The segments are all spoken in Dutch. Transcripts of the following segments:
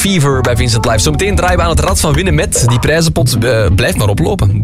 Fever bij Vincent Live. Zometeen draaien we aan het rad van winnen met. Die prijzenpot blijft maar oplopen.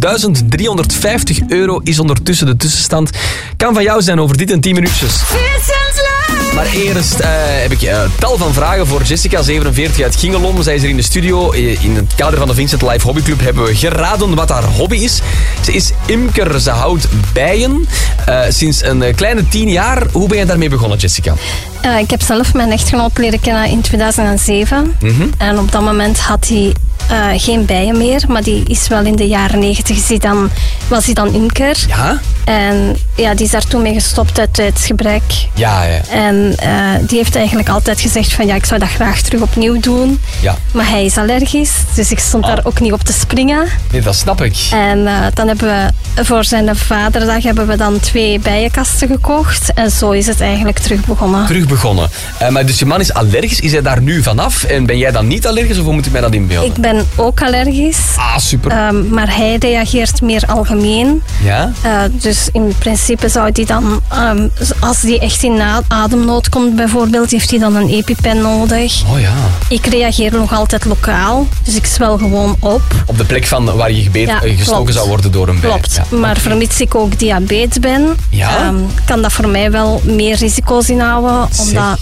€1350 is ondertussen de tussenstand. Kan van jou zijn over dit en 10 minuutjes. Maar eerst heb ik tal van vragen voor Jessica, 47 uit Gingelom. Zij is er in de studio. In het kader van de Vincent Live Hobbyclub hebben we geraden wat haar hobby is. Ze is imker, ze houdt bijen. Sinds een kleine 10 jaar. Hoe ben je daarmee begonnen, Jessica? Ik heb zelf mijn echtgenoot leren kennen in 2007. En op dat moment had hij geen bijen meer, maar die is wel in de jaren 90 was hij dan imker. Ja? En ja, die is daar toen mee gestopt uit tijdsgebrek. Ja. En die heeft eigenlijk altijd gezegd van ja, ik zou dat graag terug opnieuw doen. Ja. Maar hij is allergisch, dus ik stond daar ook niet op te springen. Nee, dat snap ik. En dan hebben we voor zijn vaderdag hebben we dan 2 bijenkasten gekocht. En zo is het eigenlijk terug begonnen. Maar dus je man is allergisch, is hij daar nu vanaf? En ben jij dan niet allergisch of hoe moet ik mij dat inbeelden? Ik ben ook allergisch. Ah, super. Maar hij reageert meer algemeen. Ja? Dus in principe zou hij dan, als hij echt in ademnood komt bijvoorbeeld, heeft hij dan een EpiPen nodig. Oh ja. Ik reageer nog altijd lokaal, dus ik zwel gewoon op. Op de plek van waar je gestoken zou worden door een bij. Klopt, Ja. maar vermits ik ook diabetes ben, kan dat voor mij wel meer risico's inhouden, omdat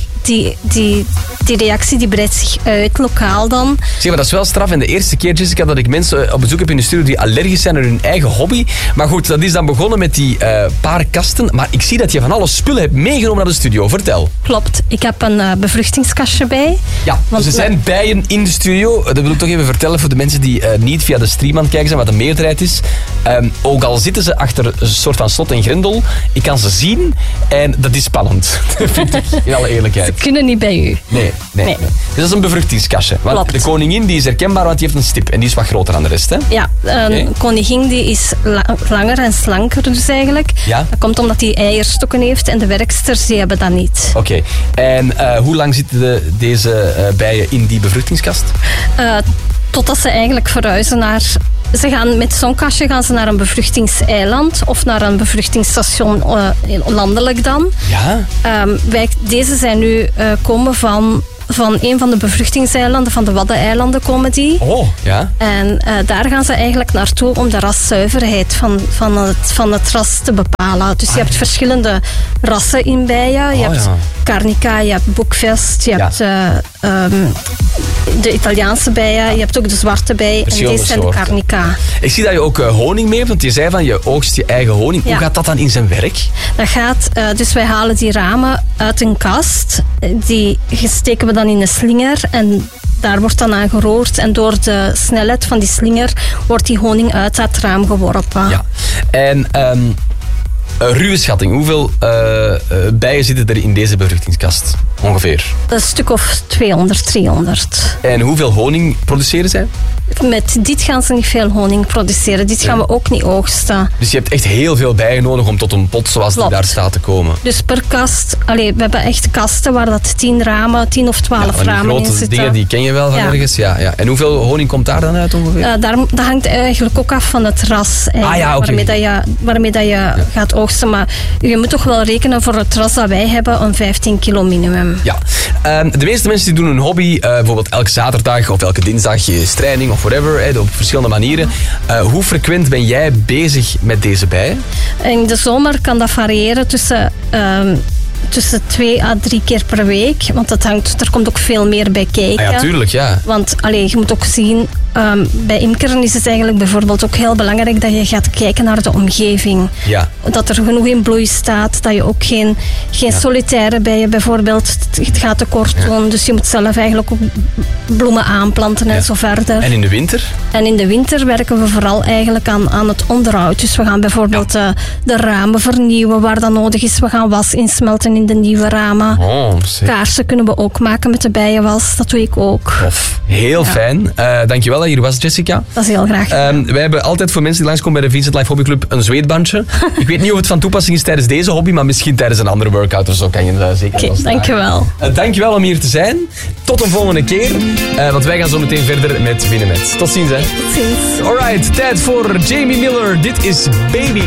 die reactie die breidt zich uit, lokaal dan. Zeg, maar dat is wel straf. En de eerste keer, Jessica, dat ik mensen op bezoek heb in de studio die allergisch zijn aan hun eigen hobby. Maar goed, dat is dan begonnen met die paar kasten. Maar ik zie dat je van alle spullen hebt meegenomen naar de studio. Vertel. Klopt. Ik heb een bevruchtingskastje bij. Ja, want er zijn bijen in de studio. Dat wil ik toch even vertellen voor de mensen die niet via de stream aan het kijken zijn, wat de meerderheid is. Ook al zitten ze achter een soort van slot en grendel, ik kan ze zien en dat is spannend. Vind ik, in alle eerlijkheid. Ze kunnen niet bij u. Nee. Dus dat is een bevruchtingskastje. Want Klopt. de koningin die is herkenbaar, want die heeft een stip. En die is wat groter dan de rest, hè? Ja, een koningin die is langer en slanker dus eigenlijk. Ja? Dat komt omdat die eierstokken heeft en de werksters die hebben dat niet. Oké. En hoe lang zitten deze bijen in die bevruchtingskast? Totdat ze eigenlijk verhuizen naar... Met zo'n kastje gaan ze naar een bevruchtingseiland of naar een bevruchtingsstation landelijk dan. Ja? Deze zijn nu komen van een van de bevruchtingseilanden, van de Waddeneilanden komen die. Oh, ja. En daar gaan ze eigenlijk naartoe om de raszuiverheid van het ras te bepalen. Dus je hebt verschillende rassen in bijen. Je hebt Carnica, je hebt Boekvest, je hebt de Italiaanse bijen, je hebt ook de zwarte bij. En deze zijn de Carnica. Ik zie dat je ook honing mee hebt, want je zei van je oogst je eigen honing. Ja. Hoe gaat dat dan in zijn werk? Dat gaat, dus wij halen die ramen uit een kast. Die steken we dan in een slinger en daar wordt dan aan geroerd. En door de snelheid van die slinger wordt die honing uit dat raam geworpen. Ja. En ruwe schatting, hoeveel bijen zitten er in deze bevruchtingskast? Ongeveer. Een stuk of 200, 300. En hoeveel honing produceren zij? Met dit gaan ze niet veel honing produceren. Dit gaan we ook niet oogsten. Dus je hebt echt heel veel bijen nodig om tot een pot zoals die daar staat te komen. Dus per kast, we hebben echt kasten waar dat 10 of 12 ramen in zitten. Grote dingen, die ken je wel van ergens. Ja. En hoeveel honing komt daar dan uit ongeveer? Dat hangt eigenlijk ook af van het ras. Waarmee dat je gaat oogsten. Maar je moet toch wel rekenen voor het ras dat wij hebben een 15 kilo minimum. Ja. De meeste mensen die doen een hobby, bijvoorbeeld elke zaterdag of elke dinsdag is training of whatever, op verschillende manieren. Hoe frequent ben jij bezig met deze bijen? In de zomer kan dat variëren tussen 2 à 3 keer per week. Want er komt ook veel meer bij kijken. Ja, tuurlijk, ja. Want je moet ook zien, bij imkeren is het eigenlijk bijvoorbeeld ook heel belangrijk dat je gaat kijken naar de omgeving. Ja. Dat er genoeg in bloei staat, dat je ook geen solitaire bijen bijvoorbeeld gaat tekort doen. Dus je moet zelf eigenlijk ook bloemen aanplanten en zo verder. En in de winter? En in de winter werken we vooral eigenlijk aan het onderhoud. Dus we gaan bijvoorbeeld de ramen vernieuwen waar dat nodig is. We gaan was insmelten in de nieuwe ramen. Kaarsen kunnen we ook maken met de bijenwas. Dat doe ik ook. Tof. Heel fijn. Dankjewel dat je hier was, Jessica. Dat is heel graag. Wij hebben altijd voor mensen die langskomen bij de Vincent Live Hobbyclub een zweetbandje. Ik weet niet of het van toepassing is tijdens deze hobby, maar misschien tijdens een andere workout of zo kan je zeker wel staan. Dankjewel. Dankjewel om hier te zijn. Tot een volgende keer. Want wij gaan zo meteen verder met Winnen Met. Tot ziens, hè. Tot ziens. Alright, tijd voor Jamie Miller. Dit is Baby.